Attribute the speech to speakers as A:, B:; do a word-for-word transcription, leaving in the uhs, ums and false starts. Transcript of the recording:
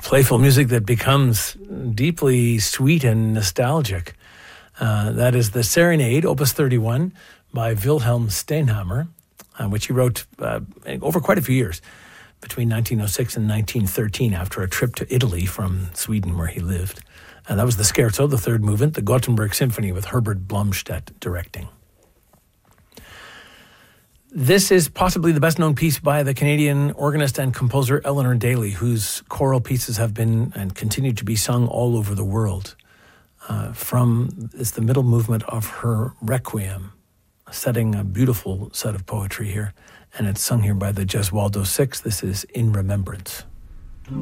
A: playful music that becomes deeply sweet and nostalgic. Uh, that is the Serenade, Opus thirty-one, by Wilhelm Steinhammer, uh, which he wrote uh, over quite a few years, between nineteen oh six and nineteen thirteen, after a trip to Italy from Sweden, where he lived. And that was the Scherzo, the third movement, the Gothenburg Symphony, with Herbert Blomstedt directing. This is possibly the best-known piece by the Canadian organist and composer Eleanor Daly, whose choral pieces have been and continue to be sung all over the world. Uh, from it's the middle movement of her Requiem, setting a beautiful set of poetry here, and it's sung here by the Gesualdo Six. This is In Remembrance.